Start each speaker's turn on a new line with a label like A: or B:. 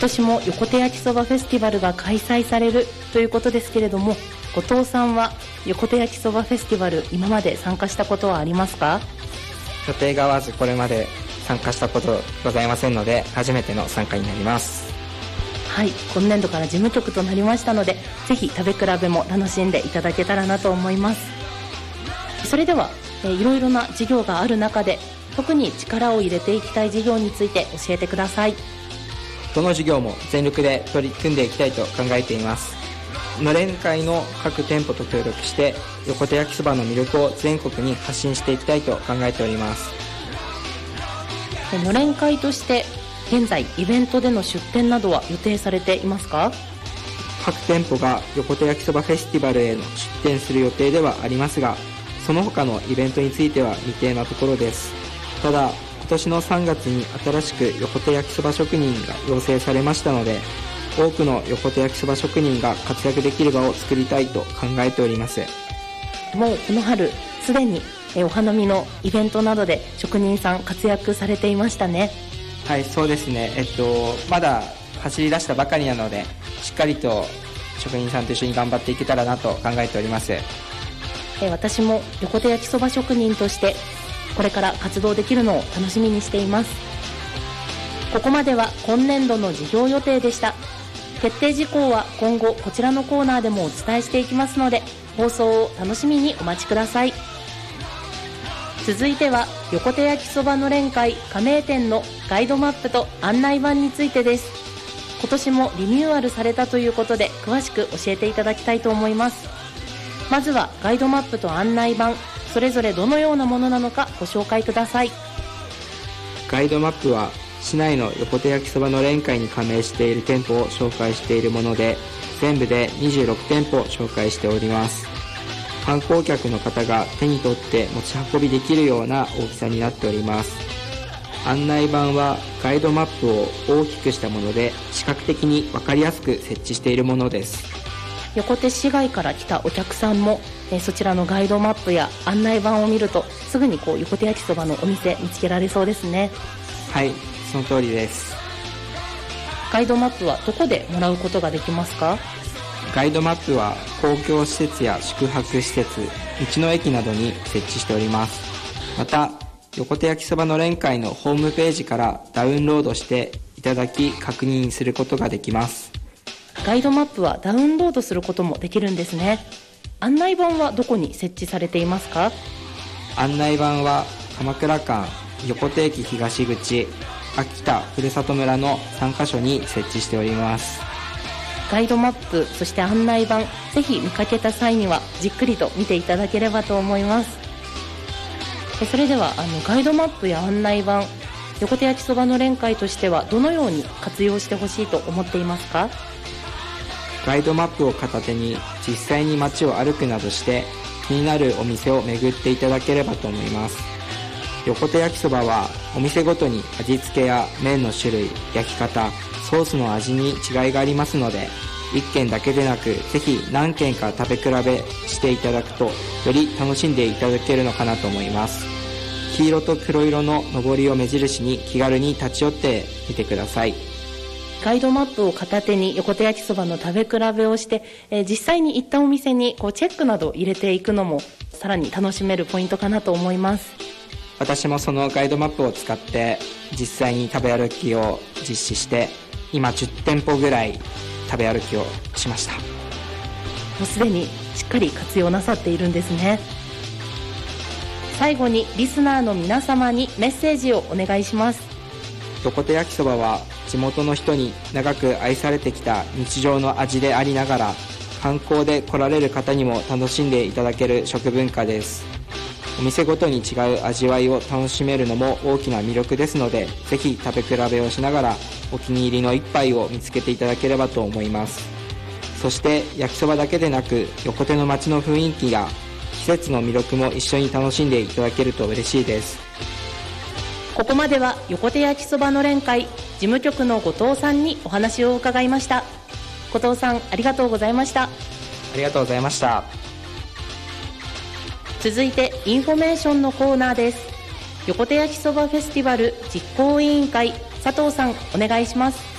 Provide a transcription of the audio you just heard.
A: 年も横手焼きそばフェスティバルが開催されるということですけれども、後藤さんは横手焼きそばフェスティバル、今まで参加したことはありますか？
B: 予定が合わずこれまで参加したことございませんので、初めての参加になります。
A: はい、今年度から事務局となりましたので、ぜひ食べ比べも楽しんでいただけたらなと思います。それでは、いろいろな事業がある中で特に力を入れていきたい事業について教えてください。
B: どの事業も全力で取り組んでいきたいと考えています。のれん会の各店舗と協力して横手焼きそばの魅力を全国に発信していきたいと考えております。
A: のれん会として現在イベントでの出店などは予定されていますか？
B: 各店舗が横手焼きそばフェスティバルへの出店する予定ではありますが、その他のイベントについては未定なところです。ただ、今年の3月に新しく横手焼きそば職人が養成されましたので、多くの横手焼きそば職人が活躍できる場を作りたいと考えております。
A: もうこの春すでにお花見のイベントなどで職人さん活躍されていましたね。
B: はい、そうですね。まだ走り出したばかりなので、しっかりと職人さんと一緒に頑張っていけたらなと考えております。
A: 私も横手焼きそば職人としてこれから活動できるのを楽しみにしています。ここまでは今年度の事業予定でした。決定事項は今後こちらのコーナーでもお伝えしていきますので、放送を楽しみにお待ちください。続いては横手焼きそばのれん会加盟店のガイドマップと案内板についてです。今年もリニューアルされたということで詳しく教えていただきたいと思います。まずはガイドマップと案内板、それぞれどのようなものなのかご紹介ください。
B: ガイドマップは市内の横手焼きそばのれん会に加盟している店舗を紹介しているもので、全部で26店舗紹介しております。観光客の方が手に取って持ち運びできるような大きさになっております。案内板はガイドマップを大きくしたもので、視覚的に分かりやすく設置しているものです。
A: 横手市外から来たお客さんもそちらのガイドマップや案内板を見るとすぐに横手焼きそばのお店見つけられそうですね。
B: はい、その通りです。
A: ガイドマップはどこでもらうことができますか？
B: ガイドマップは公共施設や宿泊施設、道の駅などに設置しております。また、横手焼きそばのれん会のホームページからダウンロードしていただき確認することができます。
A: ガイドマップはダウンロードすることもできるんですね。案内板はどこに設置されていますか？
B: 案内板は鎌倉間、横手駅東口、秋田ふるさと村の3カ所に設置しております。
A: ガイドマップ、そして案内板、ぜひ見かけた際にはじっくりと見ていただければと思います。それではガイドマップや案内板、横手焼きそばのれん会としてはどのように活用してほしいと思っていますか？
B: ガイドマップを片手に実際に街を歩くなどして気になるお店を巡っていただければと思います。横手焼きそばはお店ごとに味付けや麺の種類、焼き方、ソースの味に違いがありますので、1軒だけでなくぜひ何軒か食べ比べしていただくとより楽しんでいただけるのかなと思います。黄色と黒色ののぼりを目印に気軽に立ち寄ってみてください。
A: ガイドマップを片手に横手焼きそばの食べ比べをして、実際に行ったお店にチェックなど入れていくのもさらに楽しめるポイントかなと思います。
B: 私もそのガイドマップを使って実際に食べ歩きを実施して、今10店舗ぐらい食べ歩きをしました。
A: もうすでにしっかり活用なさっているんですね。最後にリスナーの皆様にメッセージをお願いします。
B: 横手焼きそばは地元の人に長く愛されてきた日常の味でありながら、観光で来られる方にも楽しんでいただける食文化です。お店ごとに違う味わいを楽しめるのも大きな魅力ですので、ぜひ食べ比べをしながらお気に入りの一杯を見つけていただければと思います。そして焼きそばだけでなく、横手の街の雰囲気や季節の魅力も一緒に楽しんでいただけると嬉しいです。
A: ここまでは横手焼きそばのれん会事務局の後藤さんにお話を伺いました。後藤さん、ありがとうございました。
B: ありがとうございました。
A: 続いてインフォメーションのコーナーです。横手焼きそばフェスティバル実行委員会、佐藤さん、お願いします。